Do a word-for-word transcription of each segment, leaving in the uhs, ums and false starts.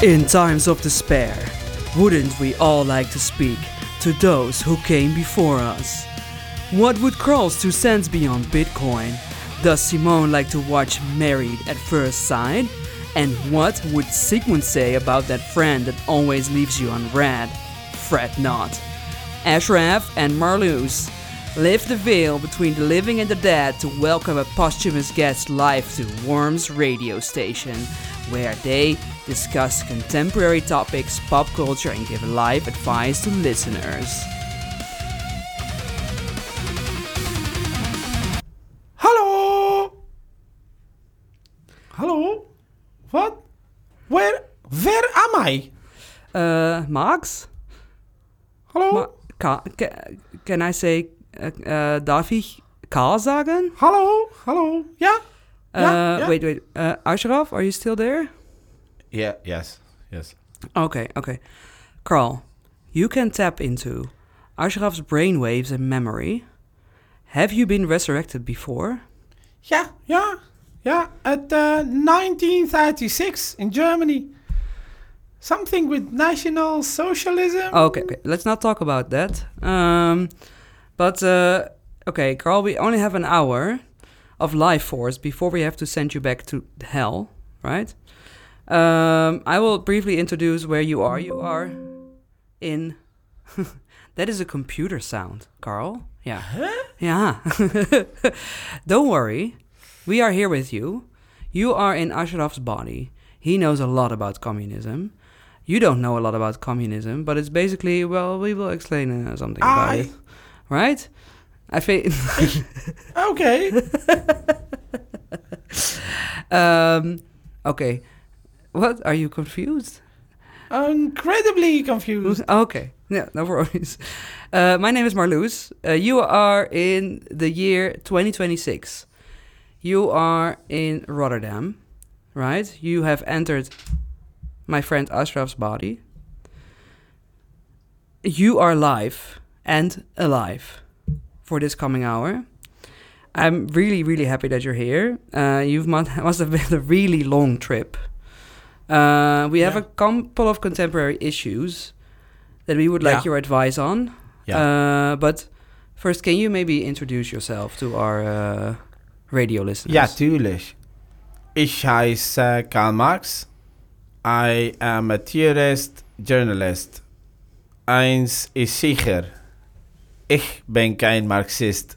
In times of despair, wouldn't we all like to speak to those who came before us? What would Carl's two cents be on Bitcoin? Does Simone like to watch Married at First Sight? And what would Sigmund say about that friend that always leaves you on red? Fret not. Ashraf and Marloes lift the veil between the living and the dead to welcome a posthumous guest live to Worms radio station, where they discuss contemporary topics, pop culture, and give live advice to listeners. Hallo? Hallo? What? Where? Where am I? Uh, Max? Hallo? Ma- ka- ca- can I say, uh, uh, darf ich Karl sagen? Hallo? Hallo? Ja? Uh, Ja? Ja? Wait, wait. Uh, Ashraf, are you still there? Yeah, yes, yes. Okay, okay. Carl, you can tap into Ashraf's brainwaves and memory. Have you been resurrected before? Yeah, yeah, yeah. At uh, nineteen thirty-six in Germany. Something with National Socialism. Okay, okay. Let's not talk about that. Um, but, uh, okay, Carl, we only have an hour of life force before we have to send you back to hell, right? Um, I will briefly introduce where you are. You are in... That is a computer sound, Carl. Yeah. Huh? Yeah. Don't worry. We are here with you. You are in Ashraf's body. He knows a lot about communism. You don't know a lot about communism, but it's basically, well, we will explain uh, something about I... it. Right? I think... Okay. um, okay. What? Are you confused? Incredibly confused. Okay. Yeah, no worries. Uh, my name is Marloes. Uh, you are in the year twenty twenty-six. You are in Rotterdam, right? You have entered my friend Ashraf's body. You are live and alive for this coming hour. I'm really, really happy that you're here. Uh, you must, must have been a really long trip. Uh, we have Yeah. a couple of contemporary issues that we would like Yeah. your advice on. Yeah. Uh, but first, can you maybe introduce yourself to our uh, radio listeners? Ja, tuurlijk. Ich heiße Karl Marx. I am a theorist, journalist. Eins ist sicher. Ich bin kein Marxist.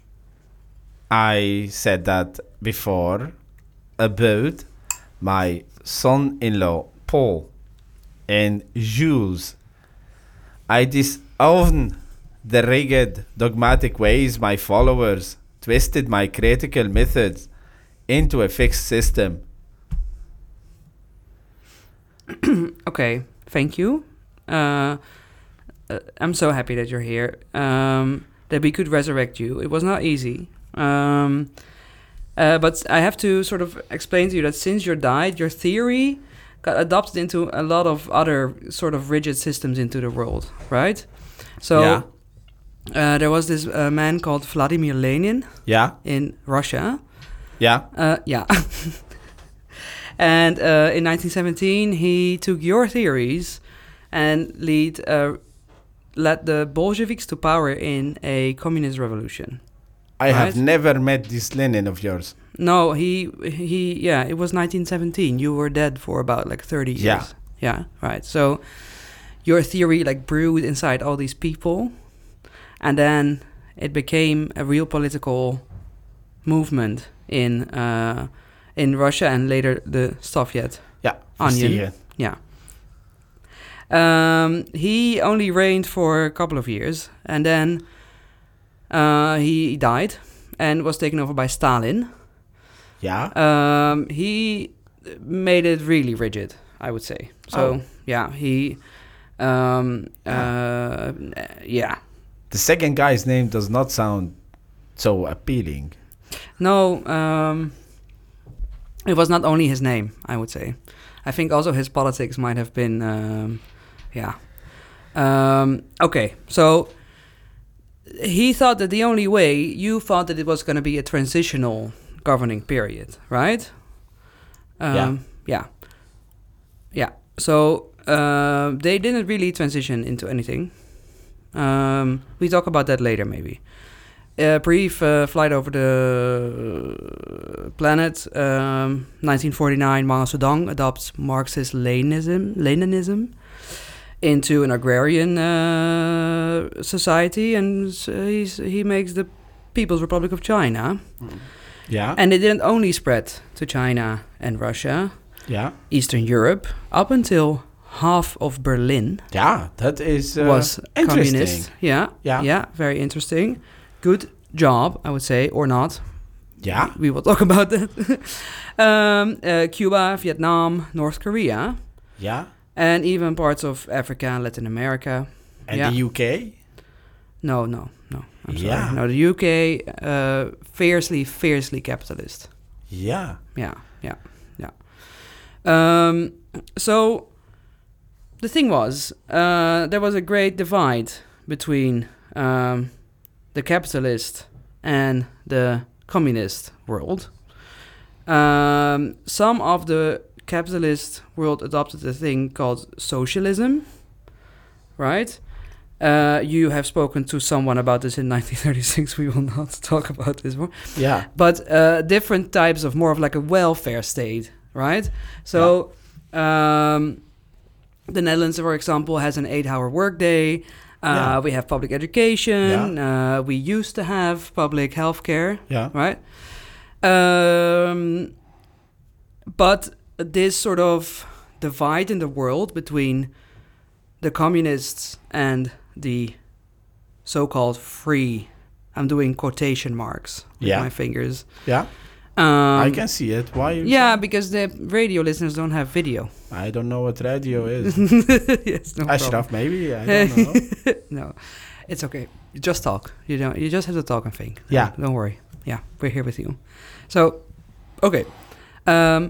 I said that before about my son-in-law, Paul, and Jules. I disown the rigid, dogmatic ways my followers twisted my critical methods into a fixed system. Okay, thank you. Uh, uh, I'm so happy that you're here. Um, that we could resurrect you. It was not easy. Um, uh, but I have to sort of explain to you that since you died, your theory got adopted into a lot of other sort of rigid systems into the world, right? So Yeah. uh, there was this uh, man called Vladimir Lenin Yeah, in Russia. yeah, Uh, yeah. And uh, in nineteen seventeen, he took your theories and lead, uh, led the Bolsheviks to power in a communist revolution. I have Right. never met this Lenin of yours. No, he, he, yeah, it was nineteen seventeen. You were dead for about like thirty years. Yeah. Yeah, right. So your theory like brewed inside all these people, and then it became a real political movement in uh, in Russia and later the Soviet Ja, Onion. verstehe. Yeah. Um, he only reigned for a couple of years, and then uh, he died and was taken over by Stalin. Ja, Um, he made it really rigid, I would say. So, Oh. yeah, he... Um, uh, yeah. the second guy's name does not sound so appealing. No, um, it was not only his name, I would say. I think also his politics might have been... Um, yeah. Um, okay, so he thought that the only way, you thought that it was going to be a transitional governing period, right? Um, Yeah. Yeah. Yeah. so uh, they didn't really transition into anything. Um, we talk about that later, maybe. A brief uh, flight over the planet. Um, nineteen forty-nine, Mao Zedong adopts Marxist Leninism, Leninism into an agrarian uh, society, and he's, he makes the People's Republic of China. Yeah. And it didn't only spread to China and Russia, Yeah. Eastern Europe, up until half of Berlin Yeah, that is uh, was interesting. communist. Yeah, Yeah. yeah, very interesting. Good job, I would say, or not. Yeah. We will talk about that. um, uh, Cuba, Vietnam, North Korea, Yeah. and even parts of Africa and Latin America. And Yeah. the U K? No, no, no. I'm sorry. Yeah. No, the U K, uh, fiercely, fiercely capitalist. Yeah. Yeah, yeah, yeah. Um, so the thing was, uh, there was a great divide between um, the capitalist and the communist world. Um, some of the capitalist world adopted a thing called socialism, right? Uh, you have spoken to someone about this in nineteen thirty-six. We will not talk about this more. Yeah. But uh, different types of more of like a welfare state, right? So um, the Netherlands, for example, has an eight-hour workday. Uh, Yeah. We have public education. Uh, we used to have public health care, Yeah. right? Um, but this sort of divide in the world between the communists and the so-called free, I'm doing quotation marks with Yeah. my fingers. Yeah. Um, I can see it. Why? You Yeah, because the radio listeners don't have video. I don't know what radio is. Yes, no Ashraf, maybe. I don't know. problem. No, it's okay. You just talk. You don't. You just have to talk and think. Yeah. Don't worry. Yeah, we're here with you. So, okay. Um,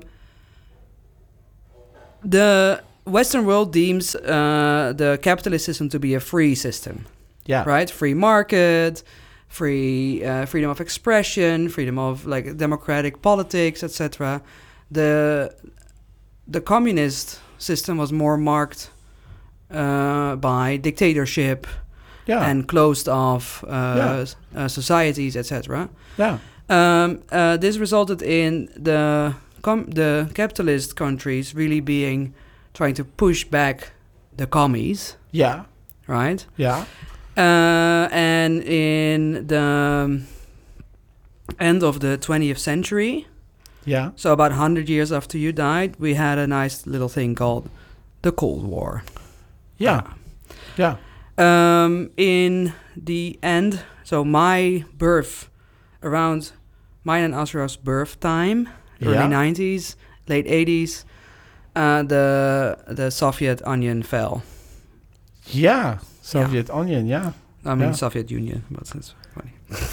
the Western world deems uh, the capitalist system to be a free system, Yeah. right? Free market, free uh, freedom of expression, freedom of like democratic politics, et cetera. The the communist system was more marked uh, by dictatorship Yeah. and closed off uh, Yeah. s- uh, societies, et cetera. yeah. Um, uh, this resulted in the com- the capitalist countries really being trying to push back the commies, Yeah. right? Yeah. Uh, and in the um, end of the twentieth century, Yeah. so about one hundred years after you died, we had a nice little thing called the Cold War. Yeah. Yeah. Um, in the end, so my birth, around mine and Asra's birth time, early Yeah. nineties, late eighties, uh, the the Soviet Union fell. Yeah. Soviet Union. Yeah. I mean, Yeah. Soviet Union, but that's funny.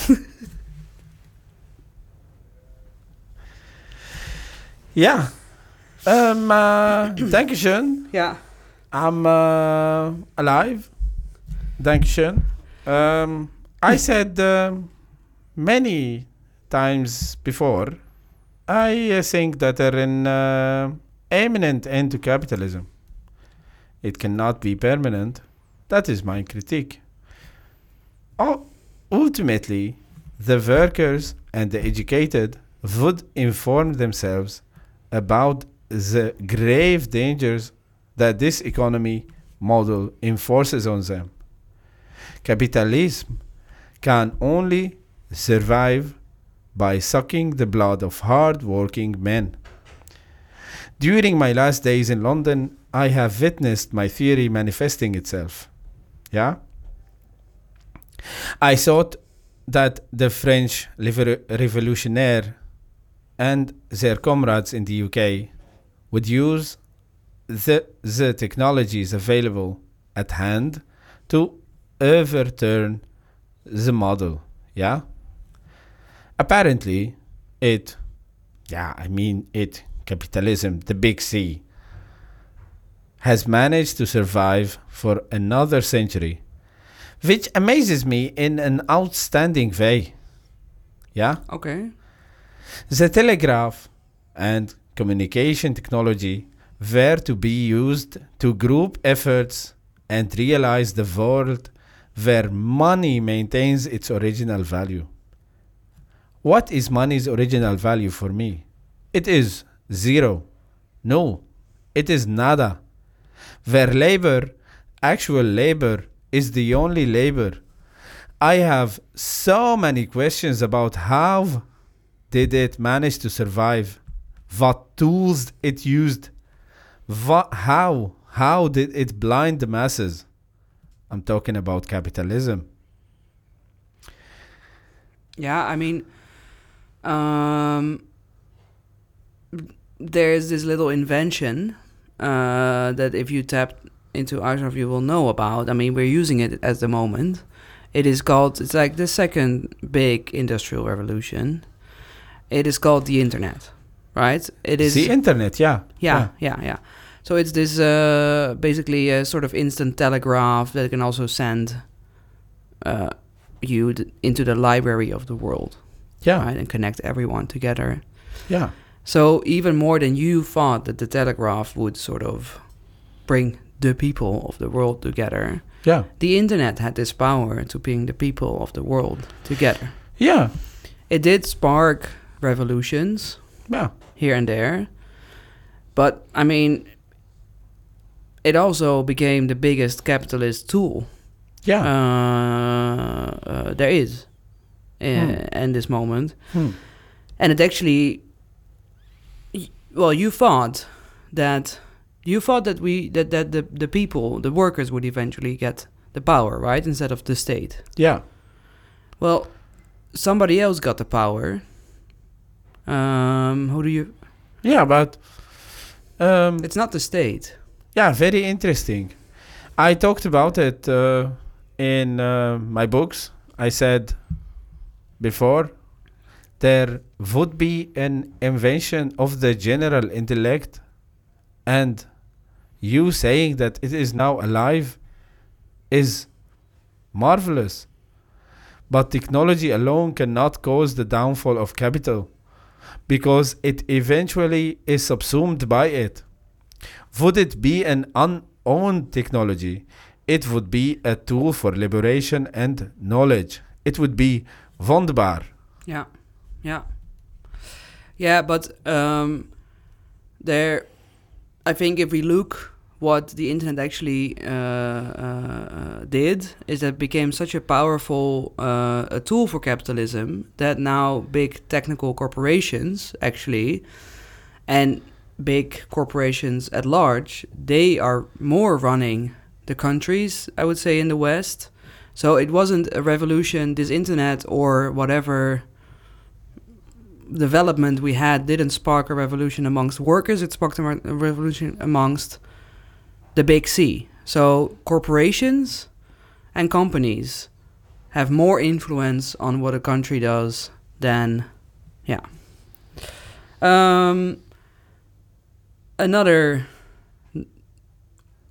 Yeah. Um, uh, Dankeschön. Yeah. I'm uh, alive. Dankeschön. Um, I said um, many times before, I uh, think that there is an uh, imminent end to capitalism. It cannot be permanent. That is my critique. Oh, ultimately, the workers and the educated would inform themselves about the grave dangers that this economy model enforces on them. Capitalism can only survive by sucking the blood of hard-working men. During my last days in London, I have witnessed my theory manifesting itself. Yeah? I thought that the French liver- revolutionaire and their comrades in the U K would use the, the technologies available at hand to overturn the model. Yeah? Apparently, it, yeah, I mean it, capitalism, the big C, has managed to survive for another century, which amazes me in an outstanding way. Yeah? Okay. The telegraph and communication technology were to be used to group efforts and realize the world where money maintains its original value. What is money's original value for me? It is zero. No, it is nada. Where labor, actual labor, is the only labor. I have so many questions about how did it manage to survive? What tools it used? What, how? How did it blind the masses? I'm talking about capitalism. Yeah, I mean, um, there's this little invention uh, that if you tap into Arsenal, you will know about. I mean, we're using it at the moment. It is called, it's like the second big industrial revolution. It is called the internet, right? It is the internet, yeah. Yeah, yeah, yeah. yeah. So it's this uh, basically a sort of instant telegraph that can also send uh, you th- into the library of the world. Yeah. Right? And connect everyone together. Yeah. So even more than you thought that the telegraph would sort of bring the people of the world together. Yeah. The internet had this power to bring the people of the world together. Yeah. It did spark revolutions. Yeah. Here and there. But, I mean, it also became the biggest capitalist tool yeah. uh, uh, there is uh, hmm. in this moment. Hmm. And it actually, well, you thought that you thought that we that, that the, the people, the workers would eventually get the power, right? Instead of the state. Yeah. Well, somebody else got the power. Um, who do you... Yeah, but... Um, it's not the state. Yeah, very interesting. I talked about it uh, in uh, my books. I said before, there would be an invention of the general intellect, and you saying that it is now alive is marvelous. But technology alone cannot cause the downfall of capital, because it eventually is subsumed by it. Would it be an unowned technology? It would be a tool for liberation and knowledge. It would be wonderbaar. Yeah, yeah. Yeah, but um, there, I think if we look what the internet actually uh, uh, did, is that it became such a powerful uh, a tool for capitalism that now big technical corporations actually, and big corporations at large, they are more running the countries, I would say, in the West. So it wasn't a revolution, this internet or whatever development we had didn't spark a revolution amongst workers, it sparked a revolution amongst the big C. So corporations and companies have more influence on what a country does than, yeah. Um, another